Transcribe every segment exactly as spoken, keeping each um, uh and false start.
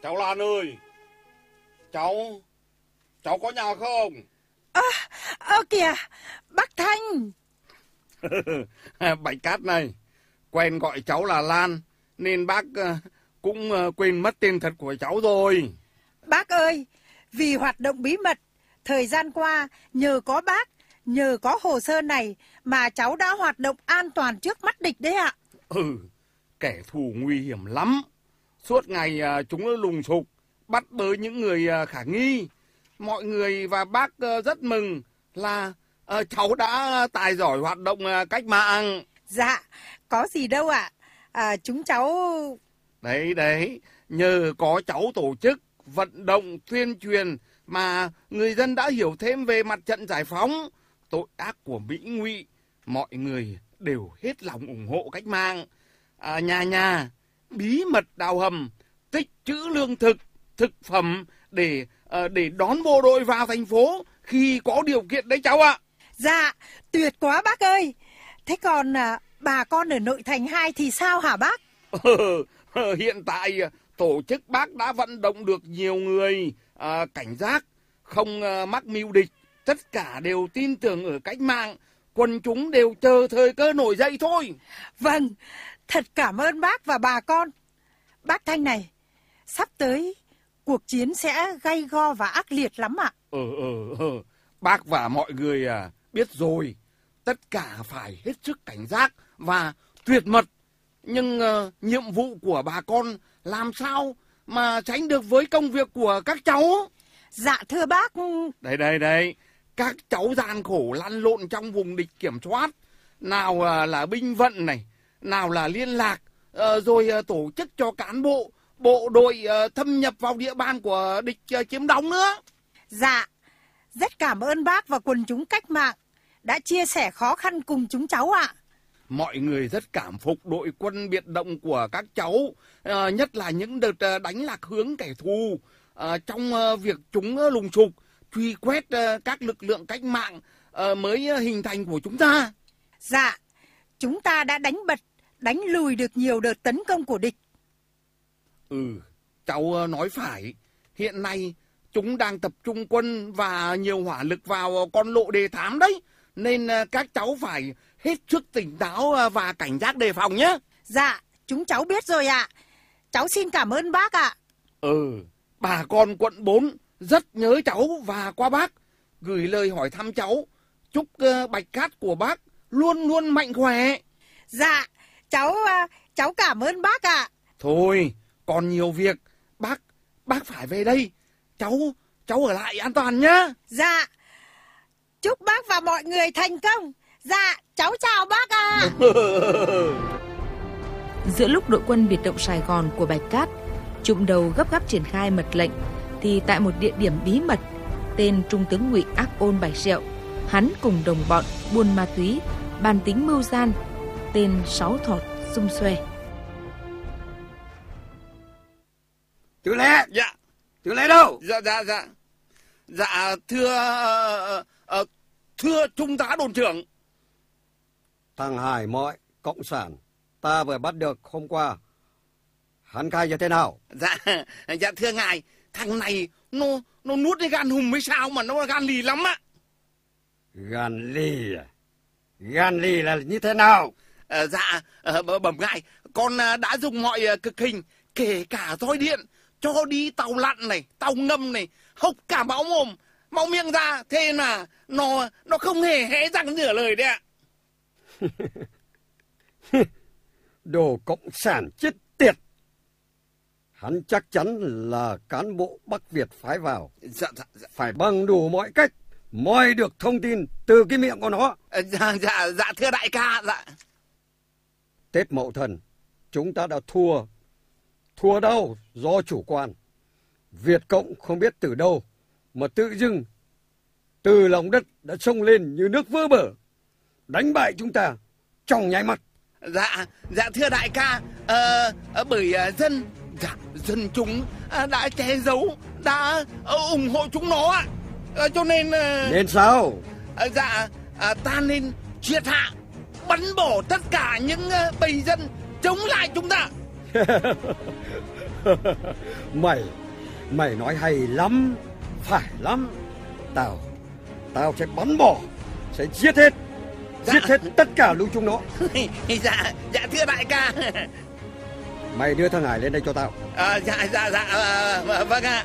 Cháu Lan ơi, cháu, cháu có nhà không? Ơ, à, kìa, bác Thanh. Bạch Cát này, quen gọi cháu là Lan, nên bác cũng quên mất tên thật của cháu rồi. Bác ơi, vì hoạt động bí mật, thời gian qua nhờ có bác, nhờ có hồ sơ này mà cháu đã hoạt động an toàn trước mắt địch đấy ạ. Ừ, kẻ thù nguy hiểm lắm. Suốt ngày chúng lùng sục, bắt bớ những người khả nghi. Mọi người và bác rất mừng là uh, cháu đã tài giỏi hoạt động uh, cách mạng. Dạ, có gì đâu ạ. À, chúng cháu... Đấy, đấy, nhờ có cháu tổ chức, vận động, tuyên truyền mà người dân đã hiểu thêm về mặt trận giải phóng, tội ác của Mỹ Ngụy. Mọi người đều hết lòng ủng hộ cách mạng. À, nhà nhà, bí mật đào hầm, tích trữ lương thực, thực phẩm để uh, để đón bộ đội vào thành phố khi có điều kiện đấy cháu ạ. Dạ, tuyệt quá bác ơi. Thế còn à, bà con ở nội thành hai thì sao hả bác? Hiện tại tổ chức bác đã vận động được nhiều người à, cảnh giác, không à, mắc mưu địch. Tất cả đều tin tưởng ở cách mạng, quần chúng đều chờ thời cơ nổi dậy thôi. Vâng, thật cảm ơn bác và bà con. Bác Thanh này, sắp tới cuộc chiến sẽ gay go và ác liệt lắm ạ. Ừ, ừ, ừ. Bác và mọi người à, biết rồi, tất cả phải hết sức cảnh giác và tuyệt mật. Nhưng uh, nhiệm vụ của bà con làm sao mà tránh được với công việc của các cháu? Dạ thưa bác. Đây, đây, đây. Các cháu gian khổ lăn lộn trong vùng địch kiểm soát. Nào uh, là binh vận này, nào là liên lạc, uh, rồi uh, tổ chức cho cán bộ, bộ đội uh, thâm nhập vào địa bàn của địch uh, chiếm đóng nữa. Dạ, rất cảm ơn bác và quần chúng cách mạng đã chia sẻ khó khăn cùng chúng cháu ạ. Mọi người rất cảm phục đội quân biệt động của các cháu, à, nhất là những đợt đánh lạc hướng kẻ thù, à, trong à, việc chúng lùng sục, truy quét à, các lực lượng cách mạng à, mới hình thành của chúng ta. Dạ, chúng ta đã đánh bật, đánh lùi được nhiều đợt tấn công của địch. Ừ, cháu nói phải. Hiện nay chúng đang tập trung quân và nhiều hỏa lực vào con lộ đề thám đấy. Nên các cháu phải hết sức tỉnh táo và cảnh giác đề phòng nhé. Dạ, chúng cháu biết rồi ạ. Cháu xin cảm ơn bác ạ. Ừ, bà con quận bốn rất nhớ cháu và qua bác. Gửi lời hỏi thăm cháu. Chúc Bạch Cát của bác luôn luôn mạnh khỏe. Dạ, cháu cháu cảm ơn bác ạ. Thôi, còn nhiều việc. Bác, bác phải về đây. Cháu, cháu ở lại an toàn nhá. Dạ. Chúc bác và mọi người thành công. Dạ, cháu chào bác ạ. À. Giữa lúc đội quân biệt động Sài Gòn của Bạch Cát trụm đầu gấp gáp triển khai mật lệnh, thì tại một địa điểm bí mật, tên Trung tướng Ngụy Ác Ôn Bạch Sẹo, hắn cùng đồng bọn buôn ma túy, bàn tính mưu gian, tên Sáu Thọt Xung Xuê. Chú Lê. Dạ. Chú Lê đâu? Dạ, dạ, dạ. Dạ, thưa... Uh, uh, thưa Trung tá đồn trưởng. Thằng Hải Mọi, cộng sản, ta vừa bắt được hôm qua. Hắn khai như thế nào? Dạ, dạ thưa ngài, thằng này nó nó nuốt cái gan hùm hay sao mà nó gan lì lắm á. Gan lì à? Gan lì là như thế nào? À, dạ, à, bẩm ngài, con đã dùng mọi cực hình, kể cả roi điện, cho đi tàu lặn này, tàu ngâm này, hộc cả máu mồm, máu miệng ra, thế mà nó nó không hề hé răng nửa lời đấy ạ. Đồ cộng sản chết tiệt. Hắn chắc chắn là cán bộ Bắc Việt phái vào. Dạ, dạ, dạ. Phải bằng đủ mọi cách moi được thông tin từ cái miệng của nó. À, dạ, dạ, dạ thưa đại ca, dạ. Tết Mậu Thân, chúng ta đã thua. Thua đâu do chủ quan. Việt Cộng không biết từ đâu mà tự dưng từ lòng đất đã xông lên như nước vỡ bờ, đánh bại chúng ta trong nháy mắt. Dạ, dạ thưa đại ca, ờ, bởi dân, dạ, dân chúng đã che giấu, đã ủng hộ chúng nó ạ, cho nên... Nên sao? Dạ, ta nên triệt hạ, bắn bỏ tất cả những bầy dân chống lại chúng ta. Mày, mày nói hay lắm, phải lắm. Tao, tao sẽ bắn bỏ, sẽ giết hết, Dạ. giết hết tất cả lũ chúng nó. Dạ, dạ thưa đại ca. Mày đưa thằng Hải lên đây cho tao. À, dạ, dạ, dạ, à, vâng ạ.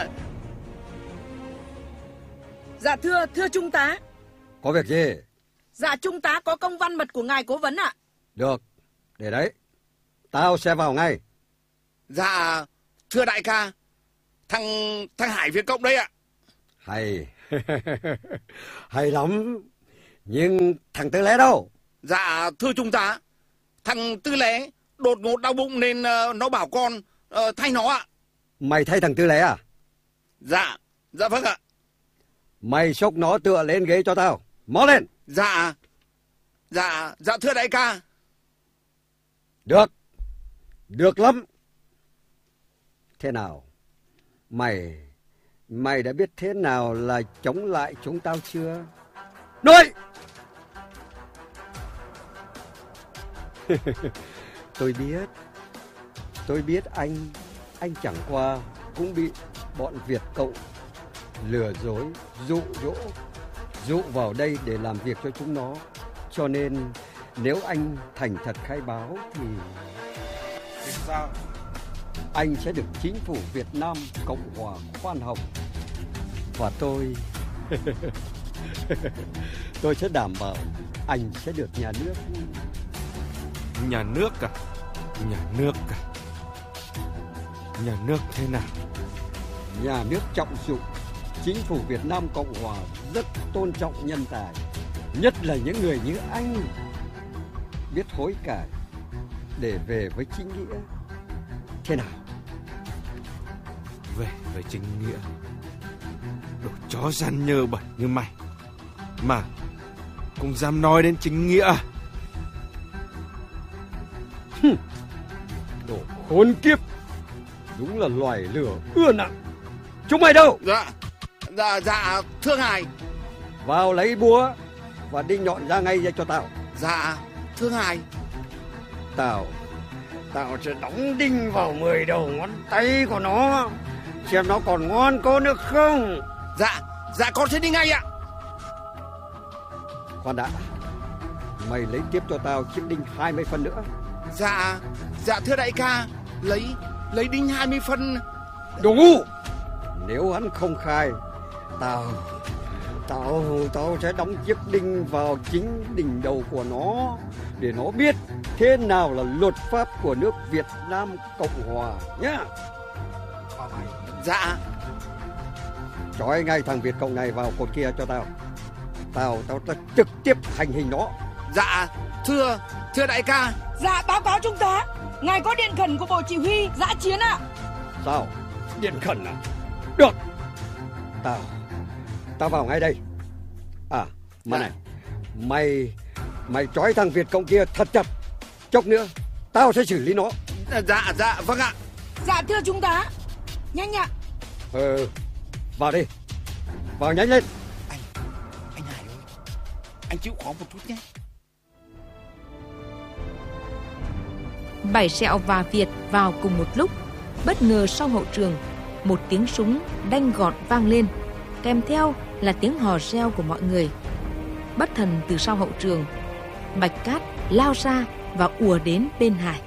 Dạ thưa, thưa Trung tá. Có việc gì? Dạ Trung tá có công văn mật của ngài cố vấn ạ. Được, để đấy. Tao sẽ vào ngay. Dạ, thưa đại ca. Thằng thằng Hải Việt Cộng đây ạ. Hay, hay lắm. Nhưng thằng Tư Lé đâu? Dạ, thưa trung tá. Thằng Tư Lé đột ngột đau bụng nên uh, nó bảo con uh, thay nó ạ. Mày thay thằng Tư Lé à? Dạ, dạ vâng ạ. Mày xốc nó tựa lên ghế cho tao. Mau lên. Dạ, dạ, dạ thưa đại ca. Được, được lắm. Thế nào? Mày, mày đã biết thế nào là chống lại chúng tao chưa? Nói! Tôi biết, tôi biết anh, anh chẳng qua cũng bị bọn Việt Cộng lừa dối, dụ dỗ, dụ vào đây để làm việc cho chúng nó. Cho nên nếu anh thành thật khai báo thì... Thì sao? Anh sẽ được chính phủ Việt Nam Cộng hòa khoan hồng. Và tôi... tôi sẽ đảm bảo anh sẽ được nhà nước. Nhà nước à? Nhà nước à? Nhà nước thế nào? Nhà nước trọng dụng. Chính phủ Việt Nam Cộng hòa rất tôn trọng nhân tài, nhất là những người như anh, biết hối cải để về với chính nghĩa. Thế nào? Về với chính nghĩa? Đồ chó săn nhơ bẩn như mày mà cũng dám nói đến chính nghĩa à? Đồ khốn kiếp, đúng là loài lửa ưa nặng. Chúng mày đâu? Dạ, dạ, dạ thưa ngài. Vào lấy búa và đinh nhọn ra ngay ra cho tao. Dạ, thưa ngài. Tao, tao sẽ đóng đinh vào mười đầu ngón tay của nó, xem nó còn ngon cố nữa không. Dạ, dạ con sẽ đi ngay ạ. Khoan đã, mày lấy tiếp cho tao chiếc đinh hai mươi phân nữa. Dạ, dạ thưa đại ca. Lấy, lấy đinh hai mươi phân. Đủ. Nếu hắn không khai, Tao, tao, tao sẽ đóng chiếc đinh vào chính đỉnh đầu của nó, để nó biết thế nào là luật pháp của nước Việt Nam Cộng Hòa nhá. Dạ. Trói ngay thằng Việt Cộng này vào cột kia cho tao. Tao, tao, tao trực tiếp hành hình nó. Dạ, thưa, thưa đại ca. Dạ báo cáo trung tá, ngài có điện khẩn của bộ chỉ huy dã chiến ạ. Sao? Điện khẩn à? Được. Tao, tao vào ngay đây. À, mà dạ. này, mày, mày trói thằng Việt Cộng kia thật chặt. Chốc nữa, tao sẽ xử lý nó. Dạ, dạ, vâng ạ. Dạ thưa trung tá, nhanh ạ. Ừ, vào đi. Vào nhanh lên. Anh, anh Hải ơi, anh chịu khó một chút nhé. Bảy Sẹo và Việt vào cùng một lúc. Bất ngờ sau hậu trường, một tiếng súng đanh gọn vang lên, kèm theo là tiếng hò reo của mọi người. Bất thần từ sau hậu trường, Bạch Cát lao ra và ùa đến bên Hải.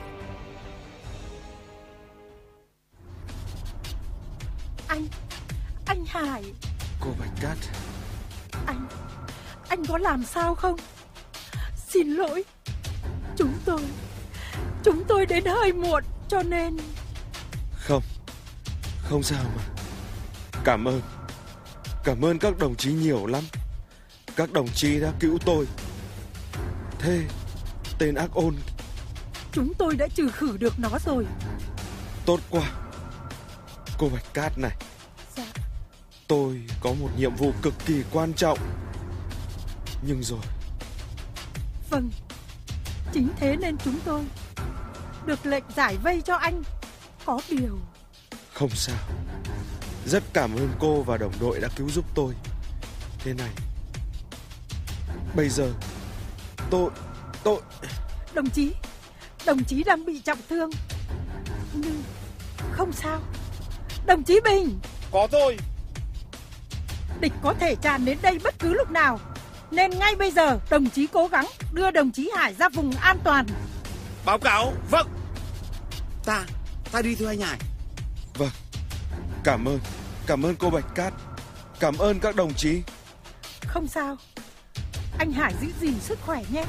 Anh, anh Hải. Cô Bạch Cát. Anh, anh có làm sao không? Xin lỗi, chúng tôi, chúng tôi đến hơi muộn cho nên... Không, không sao mà. Cảm ơn, cảm ơn các đồng chí nhiều lắm. Các đồng chí đã cứu tôi. Thế, tên ác ôn. Chúng tôi đã trừ khử được nó rồi. Tốt quá. Cô Bạch Cát này. Dạ. Tôi có một nhiệm vụ cực kỳ quan trọng. Nhưng rồi. Vâng, chính thế nên chúng tôi được lệnh giải vây cho anh. Có điều... Không sao. Rất cảm ơn cô và đồng đội đã cứu giúp tôi. Thế này, bây giờ tôi... tôi... Đồng chí, đồng chí đang bị trọng thương, nhưng không sao? Đồng chí Bình. Có tôi. Địch có thể tràn đến đây bất cứ lúc nào, nên ngay bây giờ đồng chí cố gắng đưa đồng chí Hải ra vùng an toàn. Báo cáo. Vâng. Ta, ta đi thưa anh Hải. Vâng. Cảm ơn, cảm ơn cô Bạch Cát. Cảm ơn các đồng chí. Không sao. Anh Hải giữ gìn sức khỏe nhé.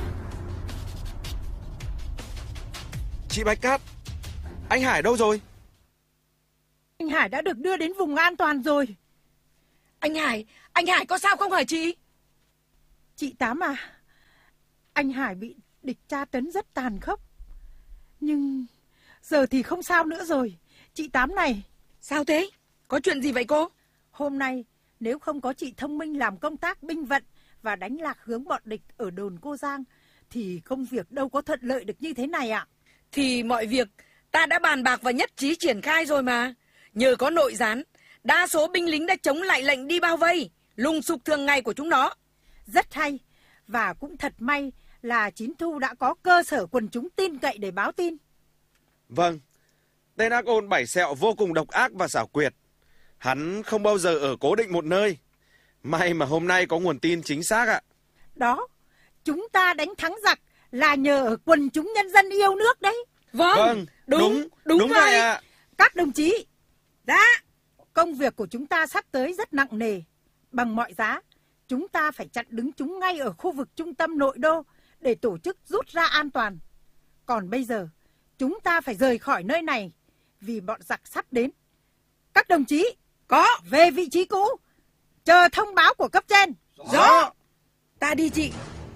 Chị Bạch Cát, anh Hải đâu rồi? Anh Hải đã được đưa đến vùng an toàn rồi. Anh Hải, anh Hải có sao không hả chị? Chị Tám à, anh Hải bị địch tra tấn rất tàn khốc. Nhưng giờ thì không sao nữa rồi. Chị Tám này. Sao thế? Có chuyện gì vậy cô? Hôm nay nếu không có chị Thông Minh làm công tác binh vận và đánh lạc hướng bọn địch ở đồn Cô Giang thì công việc đâu có thuận lợi được như thế này ạ. Thì mọi việc ta đã bàn bạc và nhất trí triển khai rồi mà. Nhờ có nội gián, đa số binh lính đã chống lại lệnh đi bao vây, lùng sục thường ngày của chúng nó. Rất hay. Và cũng thật may là Chín Thu đã có cơ sở quần chúng tin cậy để báo tin. Vâng, tên ác ôn Bảy Sẹo vô cùng độc ác và xảo quyệt. Hắn không bao giờ ở cố định một nơi. May mà hôm nay có nguồn tin chính xác ạ. Đó, chúng ta đánh thắng giặc là nhờ ở quần chúng nhân dân yêu nước đấy. Vâng, Vâng, đúng, đúng, đúng, đúng vậy vậy ạ. Các đồng chí, Dạ. công việc của chúng ta sắp tới rất nặng nề. Bằng mọi giá, chúng ta phải chặn đứng chúng ngay ở khu vực trung tâm nội đô để tổ chức rút ra an toàn. Còn bây giờ, chúng ta phải rời khỏi nơi này vì bọn giặc sắp đến. Các đồng chí, Có. về vị trí cũ, chờ thông báo của cấp trên. Rõ. Ta đi chị.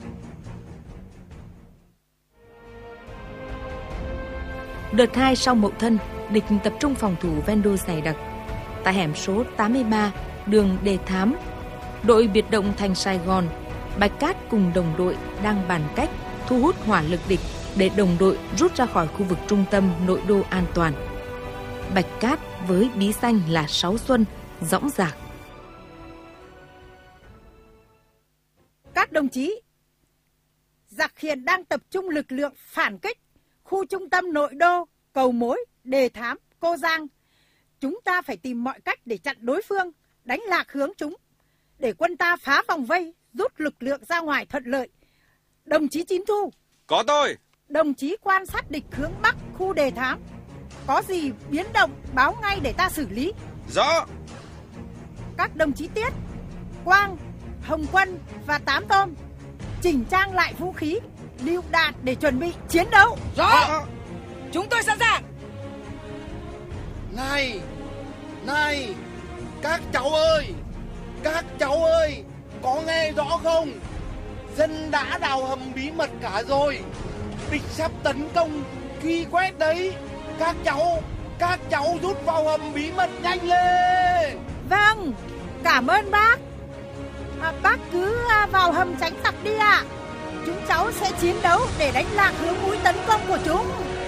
Đợt hai sau Mậu Thân, địch tập trung phòng thủ ven đô dày đặc. Tại hẻm số tám mươi ba, đường Đề Thám, đội biệt động thành Sài Gòn, Bạch Cát cùng đồng đội đang bàn cách thu hút hỏa lực địch để đồng đội rút ra khỏi khu vực trung tâm nội đô an toàn. Bạch Cát với bí danh là Sáu Xuân, dõng dạc. Các đồng chí, giặc hiện đang tập trung lực lượng phản kích khu trung tâm nội đô, Cầu Mối, Đề Thám, Cô Giang. Chúng ta phải tìm mọi cách để chặn đối phương, đánh lạc hướng chúng, để quân ta phá vòng vây, rút lực lượng ra ngoài thuận lợi. Đồng chí Chín Thu. Có tôi. Đồng chí quan sát địch hướng Bắc khu Đề Thám. Có gì biến động báo ngay để ta xử lý. Rõ. Các đồng chí Tiết, Quang, Hồng Quân và Tám Tôm chỉnh trang lại vũ khí, lựu đạn để chuẩn bị chiến đấu. Rõ. Chúng tôi sẵn sàng. Này, này, các cháu ơi, các cháu ơi, có nghe rõ không? Dân đã đào hầm bí mật cả rồi. Địch sắp tấn công, truy quét đấy. Các cháu, các cháu rút vào hầm bí mật nhanh lên. Vâng, cảm ơn bác. À, bác cứ vào hầm tránh giặc đi ạ. À. Chúng cháu sẽ chiến đấu để đánh lạc hướng mũi tấn công của chúng.